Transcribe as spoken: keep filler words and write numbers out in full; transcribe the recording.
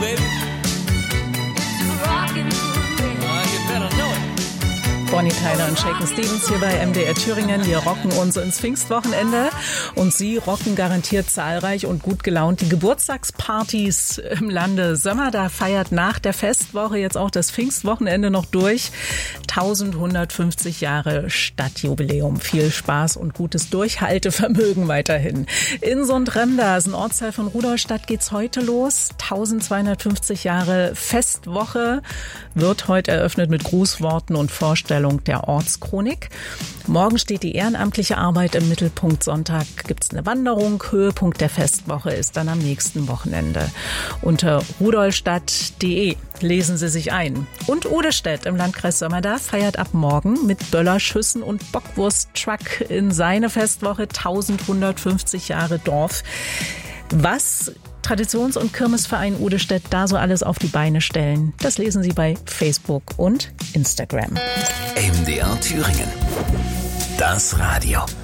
baby. Oh, you better know it. Bonnie Tyler und Shakin' Stevens hier bei M D R Thüringen. Wir rocken uns ins Pfingstwochenende und Sie rocken garantiert zahlreich und gut gelaunt die Geburtstagspartys im Lande. Sömmerda feiert nach der Festwoche jetzt auch das Pfingstwochenende noch durch. elfhundertfünfzig Jahre Stadtjubiläum. Viel Spaß und gutes Durchhaltevermögen weiterhin. In Sundremda, ein Ortsteil von Rudolstadt, geht's heute los. eintausendzweihundertfünfzig Jahre Festwoche wird heute eröffnet mit Grußworten und Vorstellungen der Ortschronik. Morgen steht die ehrenamtliche Arbeit im Mittelpunkt. Sonntag gibt's eine Wanderung. Höhepunkt der Festwoche ist dann am nächsten Wochenende. Unter rudolstadt punkt de lesen Sie sich ein. Und Odestedt im Landkreis Sömmerda feiert ab morgen mit Böllerschüssen und Bockwurst-Truck in seine Festwoche elfhundertfünfzig Jahre Dorf. Was Traditions- und Kirmesverein Odestedt da so alles auf die Beine stellen, das lesen Sie bei Facebook und Instagram. M D R Thüringen. Das Radio.